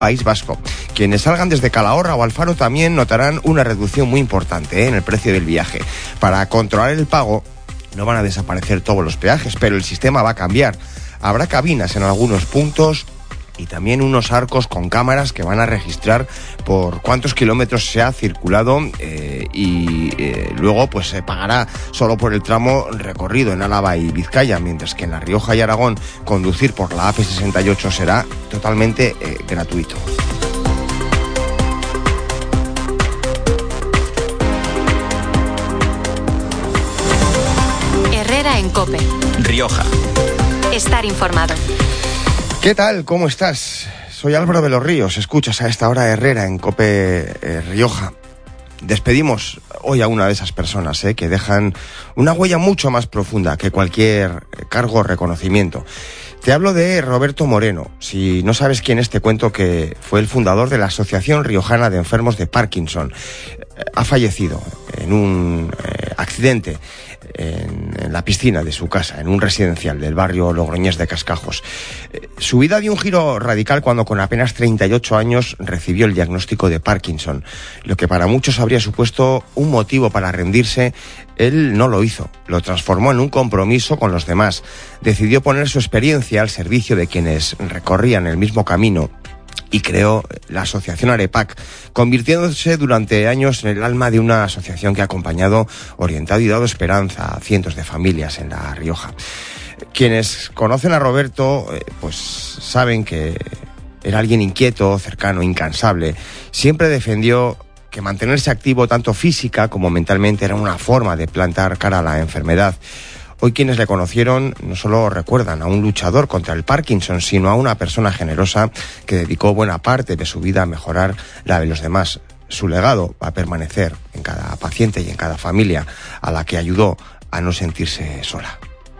País Vasco. Quienes salgan desde Calahorra o Alfaro también notarán una reducción muy importante en el precio del viaje. Para controlar el pago no van a desaparecer todos los peajes, pero el sistema va a cambiar. Habrá cabinas en algunos puntos y también unos arcos con cámaras que van a registrar por cuántos kilómetros se ha circulado luego pues se pagará solo por el tramo recorrido en Álava y Vizcaya, mientras que en La Rioja y Aragón conducir por la AP68 será totalmente gratuito. Herrera en COPE. Rioja. Estar informado. ¿Qué tal? ¿Cómo estás? Soy Álvaro de los Ríos. Escuchas a esta hora Herrera en COPE Rioja. Despedimos hoy a una de esas personas que dejan una huella mucho más profunda que cualquier cargo o reconocimiento. Te hablo de Roberto Moreno. Si no sabes quién es, te cuento que fue el fundador de la Asociación Riojana de Enfermos de Parkinson. Ha fallecido en un accidente en la piscina de su casa, en un residencial del barrio Logroñés de Cascajos. Su vida dio un giro radical cuando con apenas 38 años recibió el diagnóstico de Parkinson. Lo que para muchos habría supuesto un motivo para rendirse, él no lo hizo. Lo transformó en un compromiso con los demás. Decidió poner su experiencia al servicio de quienes recorrían el mismo camino y creó la asociación Arepac, convirtiéndose durante años en el alma de una asociación que ha acompañado, orientado y dado esperanza a cientos de familias en La Rioja. Quienes conocen a Roberto pues saben que era alguien inquieto, cercano, incansable. Siempre defendió que mantenerse activo tanto física como mentalmente era una forma de plantar cara a la enfermedad. Hoy quienes le conocieron no solo recuerdan a un luchador contra el Parkinson, sino a una persona generosa que dedicó buena parte de su vida a mejorar la de los demás. Su legado va a permanecer en cada paciente y en cada familia a la que ayudó a no sentirse sola.